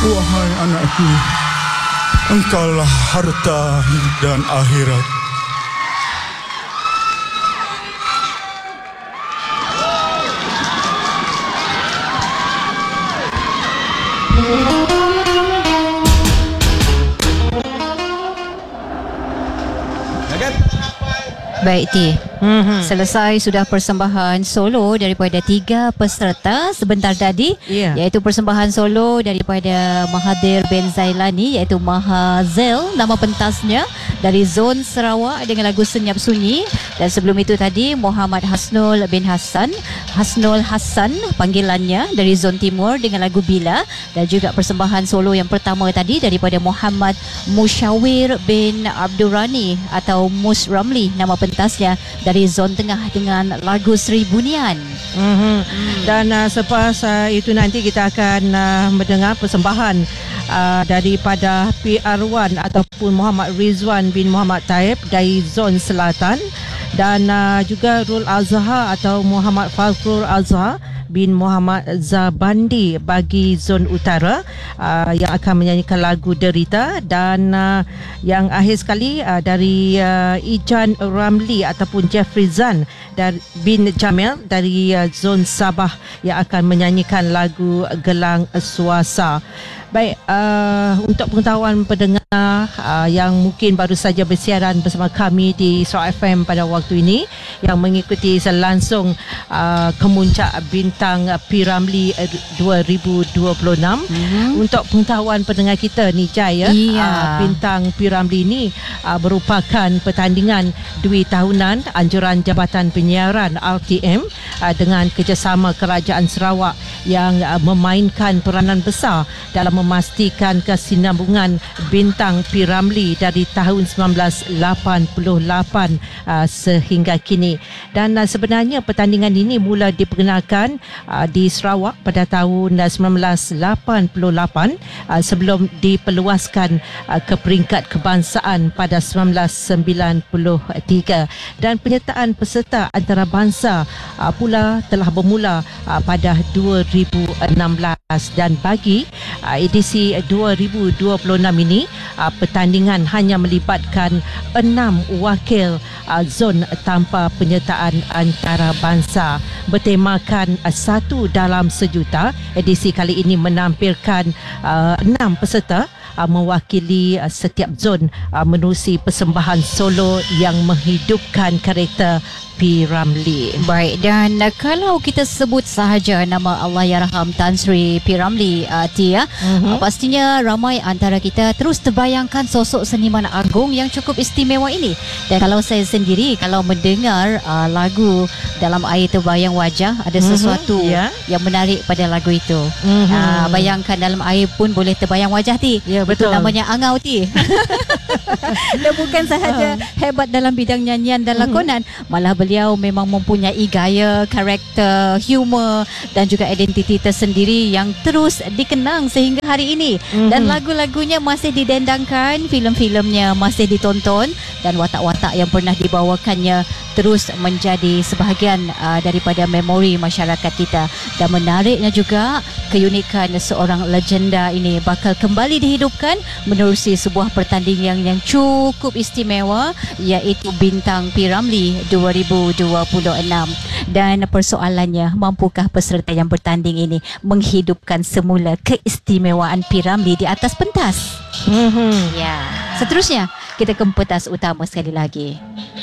Wahai anakku, engkaulah harta dan akhirat. Baik Ti, selesai sudah persembahan solo daripada 3 peserta sebentar tadi, iaitu persembahan solo daripada Mahathir bin Zailani, iaitu Mahazel nama pentasnya, dari Zon Sarawak dengan lagu Senyap Sunyi. Dan sebelum itu tadi Muhammad Hasnul bin Hasnul Hassan panggilannya, dari Zon Timur dengan lagu Bila. Dan juga persembahan solo yang pertama tadi daripada Muhammad Musyawir bin Abdurrani atau Mus Ramli nama pentasnya, dari Zon Tengah dengan lagu Sri Bunian. Dan selepas itu nanti kita akan mendengar persembahan daripada PR1 ataupun Muhammad Rizwan bin Muhammad Taib dari Zon Selatan, dan juga Rul Azhar atau Muhammad Fazrul Azhar bin Muhammad Zabandi bagi Zon Utara, yang akan menyanyikan lagu Derita. Dan yang akhir sekali dari Ijan Ramli ataupun Jeffrey Zan bin Jamil dari Zon Sabah yang akan menyanyikan lagu Gelang Suasa. Baik, untuk pengetahuan pendengar yang mungkin baru saja bersiaran bersama kami di Sarawak FM pada waktu ini, yang mengikuti langsung kemuncak bintang P.Ramlee 2026. Untuk pengetahuan pendengar kita ni Jai, bintang P.Ramlee ini merupakan pertandingan dui tahunan anjuran Jabatan Penyiaran RTM dengan kerjasama Kerajaan Sarawak yang memainkan peranan besar dalam memastikan kesinambungan bintang P.Ramlee dari tahun 1988 sehingga kini. Dan sebenarnya pertandingan ini mula diperkenalkan di Sarawak pada tahun 1988 sebelum diperluaskan ke peringkat kebangsaan pada 1993, dan penyertaan peserta antarabangsa pula telah bermula pada 2016. Dan bagi edisi 2026 ini, pertandingan hanya melibatkan 6 wakil zon tanpa penyertaan antarabangsa. Bertemakan satu dalam sejuta, edisi kali ini menampilkan 6 peserta mewakili setiap zon menerusi persembahan solo yang menghidupkan karakter P.Ramlee. Baik, dan kalau kita sebut sahaja nama Allahyarham Tan Sri P.Ramlee, Tia, pastinya ramai antara kita terus terbayangkan sosok seniman agung yang cukup istimewa ini. Dan kalau saya sendiri, kalau mendengar lagu Dalam Air Terbayang Wajah, ada sesuatu yang menarik pada lagu itu. Bayangkan dalam air pun boleh terbayang wajah, Ti. Ya, betul. Itu namanya Angau, Ti. Dan bukan sahaja hebat dalam bidang nyanyian dan lakonan, malah beliau memang mempunyai gaya, karakter, humor dan juga identiti tersendiri yang terus dikenang sehingga hari ini. Dan lagu-lagunya masih didendangkan, filem-filemnya masih ditonton, dan watak-watak yang pernah dibawakannya terus menjadi sebahagian daripada memori masyarakat kita. Dan menariknya juga, keunikan seorang legenda ini bakal kembali dihidupkan menerusi sebuah pertandingan yang cukup istimewa, iaitu Bintang P.Ramlee 2026. Dan persoalannya, mampukah peserta yang bertanding ini menghidupkan semula keistimewaan P.Ramlee di atas pentas? Ya. Seterusnya, kita ke pentas utama sekali lagi.